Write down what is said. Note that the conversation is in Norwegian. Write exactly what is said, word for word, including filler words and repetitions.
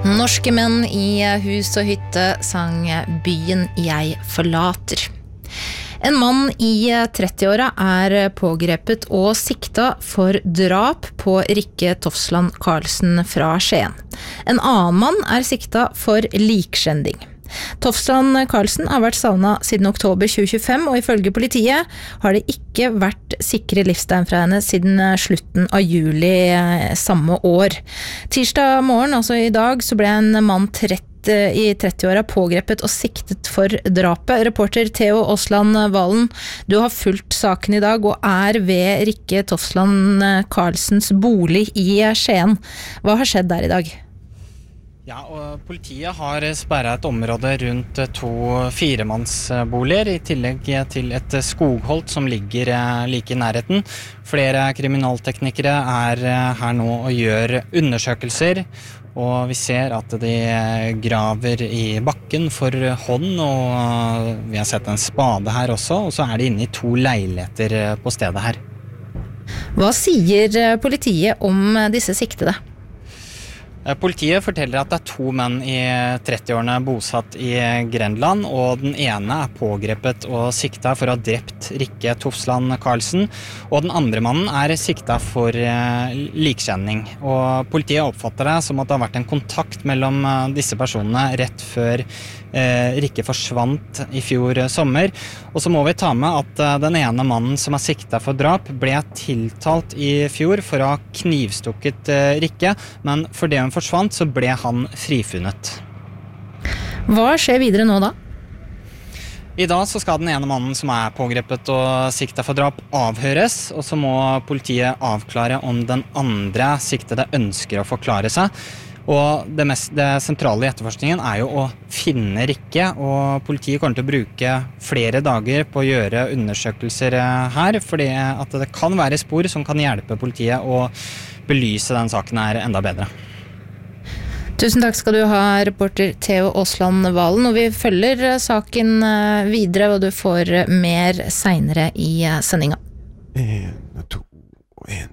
Norske menn i hus og hytte sang Byen jeg forlater. En mann i trettiåra er pågrepet og sikta for drap på Rikke Tofsland Karlsen fra Skien. En annen mann er sikta for likskjending. Tofsland Karlsen har vært savnet siden oktober tjue tjuefem, og ifølge politiet har det ikke vært sikre livstegn fra henne siden slutten av juli samme år. Tirsdag morgen, altså i dag, så ble en mann tretti i trettiåra pågrepet og siktet for drapet. Reporter Theo Osland Valen, du har fulgt saken i dag og er ved Rikke Tofsland Karlsens bolig i Skien. Hva har skjedd der i dag? Ja, og politiet har sperret et område rundt to firemannsboliger, i tillegg til et skogholt som ligger like i nærheten. Flere kriminalteknikere er her nå og gjør undersøkelser, og vi ser at de graver i bakken for hånd, og vi har sett en spade her også, og så er de inne i to leiligheter på stedet her. Hva sier politiet om disse siktede? Politiet forteller at det er to menn i trettiårene bosatt i Grenland, og den ene er pågrepet og sikta for å ha drept Rikke Tofsland Karlsen, og den andre mannen er sikta for likskjending. Og politiet oppfatter det som at det har vært en kontakt mellom disse personene rett før eh, Rikke forsvant i fjor sommer. Og så må vi ta med at den ene mannen som er sikta for drap ble tiltalt i fjor for å ha knivstukket eh, Rikke, men for det hun forsvant, så ble han frifunnet. Hva skjer videre nå da? I dag så skal den ene mannen som er pågrepet og siktet for drap avhøres, og så må politiet avklare om den andre siktede ønsker å forklare seg. Og det, mest, det sentrale i etterforskningen er jo å finne Rikke, og politiet kommer til å bruke flere dager på å gjøre undersøkelser her, fordi at det kan være spor som kan hjelpe politiet å belyse den saken her enda bedre. Tusen takk skal du ha, reporter Theo Osland Valen, og vi følger saken videre, og du får mer senere i sendinga. En, to, en.